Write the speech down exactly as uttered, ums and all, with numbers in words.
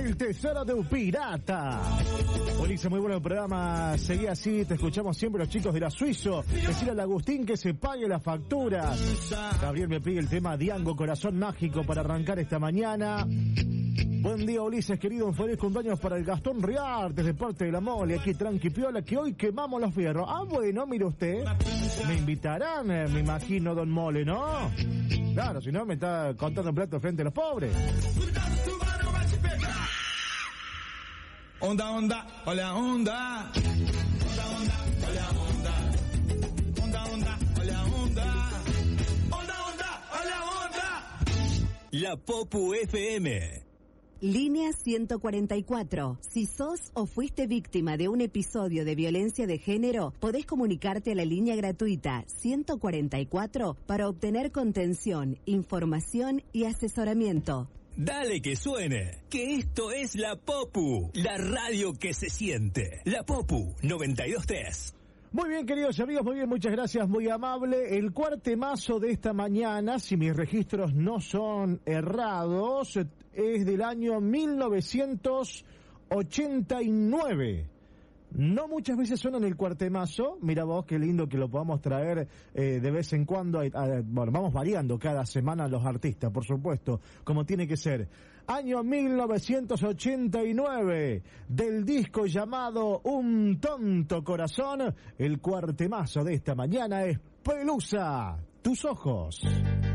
El tesoro de un pirata. Ulises, muy bueno el programa. Seguí así, te escuchamos siempre los chicos de la Suizo. Decirle al Agustín que se pague las facturas. Gabriel me pide el tema Diango, Corazón Mágico para arrancar esta mañana. Buen día, Ulises, querido, un feliz cumpleaños para el Gastón Riartes de parte de la Mole, aquí tranqui piola, que hoy quemamos los fierros. Ah, bueno, mire usted, me invitarán, eh, me imagino, don Mole, ¿no? Claro, si no me está contando un plato frente a los pobres. Onda, onda, hola, onda. Onda, onda, hola, onda. Onda, onda, hola, onda. Onda, onda, hola, onda. La Popu F M. Línea ciento cuarenta y cuatro. Si sos o fuiste víctima de un episodio de violencia de género, podés comunicarte a la línea gratuita ciento cuarenta y cuatro para obtener contención, información y asesoramiento. Dale que suene, que esto es La Popu, la radio que se siente. La Popu noventa y dos punto tres. Muy bien, queridos amigos, muy bien, muchas gracias, muy amable. El cuartemazo de esta mañana, si mis registros no son errados, es del año mil novecientos ochenta y nueve. No muchas veces suena en el cuartemazo. Mira vos, qué lindo que lo podamos traer eh, de vez en cuando. A, a, bueno, vamos variando cada semana los artistas, por supuesto, como tiene que ser. Año mil novecientos ochenta y nueve, del disco llamado Un Tonto Corazón, el cuartemazo de esta mañana es Pelusa, tus ojos.